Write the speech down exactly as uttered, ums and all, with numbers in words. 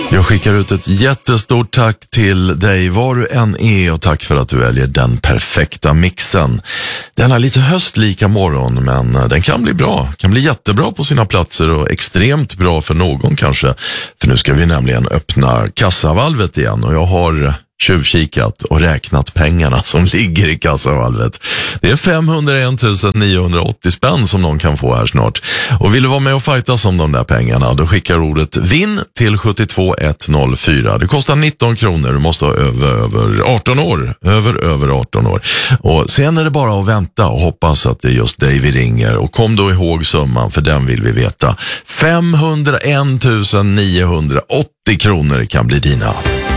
Jag skickar ut ett jättestort tack till dig var du än är och tack för att du väljer den perfekta mixen. Den är lite höstlika morgon men den kan bli bra, kan bli jättebra på sina platser och extremt bra för någon kanske. För nu ska vi nämligen öppna kassavalvet igen och jag har tjuvkikat och räknat pengarna som ligger i kassavalvet. Det är femhundraen tusen niohundraåttio spänn som någon kan få här snart. Och vill du vara med och fightas om de där pengarna, då skickar ordet vinn till sju två ett noll fyra. Det kostar nitton kronor, du måste ha över, över arton år. Över, över arton år. Och sen är det bara att vänta och hoppas att det är just dig vi ringer. Och kom då ihåg summan, för den vill vi veta. femhundraen tusen niohundraåttio kronor kan bli dina.